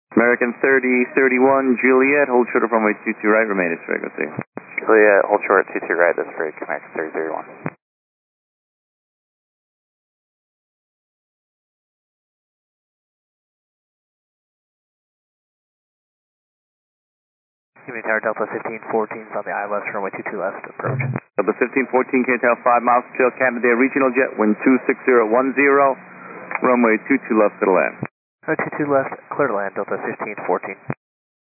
American 3031, Juliet, hold short of runway 22 right, remain at frequency. Juliet, hold short 22 right, that's great, American 3031. Give me tower Delta 1514 on the ILS runway 22 left, approach. Delta 1514, K-Tower 5 miles, Trail Canada Regional Jet, wind 26010, runway 22 left to the land. Runway 22 left, clear to land, Delta 1514.